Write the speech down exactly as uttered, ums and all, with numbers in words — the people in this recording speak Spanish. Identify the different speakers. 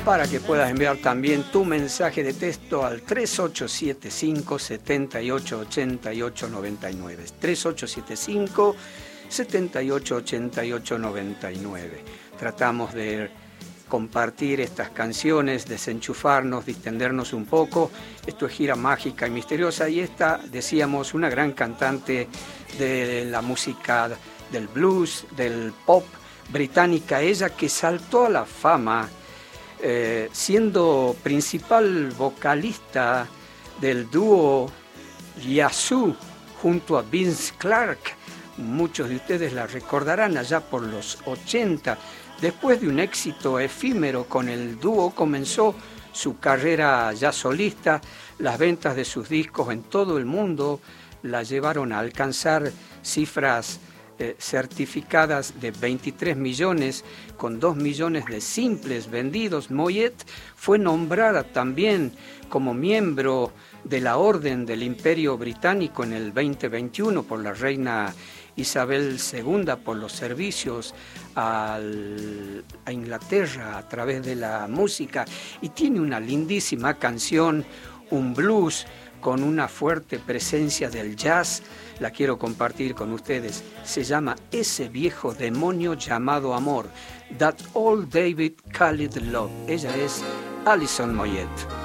Speaker 1: para que puedas enviar también tu mensaje de texto al tres ocho siete cinco, siete ocho ocho ocho nueve nueve. tres ocho siete cinco, siete ocho ocho ocho nueve nueve. Tratamos de compartir estas canciones, desenchufarnos, distendernos un poco. Esto es Gira Mágica y Misteriosa, y esta, decíamos, una gran cantante de la música del blues, del pop británica, ella que saltó a la fama eh, siendo principal vocalista del dúo Yazoo junto a Vince Clarke. Muchos de ustedes la recordarán allá por los ochenta. Después de un éxito efímero con el dúo, comenzó su carrera ya solista. Las ventas de sus discos en todo el mundo la llevaron a alcanzar cifras eh, certificadas de veintitrés millones, con dos millones de simples vendidos. Moyet fue nombrada también como miembro de la Orden del Imperio Británico en el veinte veintiuno por la reina Isabel segunda, por los servicios al, a Inglaterra a través de la música, y tiene una lindísima canción, un blues con una fuerte presencia del jazz. La quiero compartir con ustedes. Se llama Ese viejo demonio llamado amor, That Old David Called Love. Ella es Alison Moyet.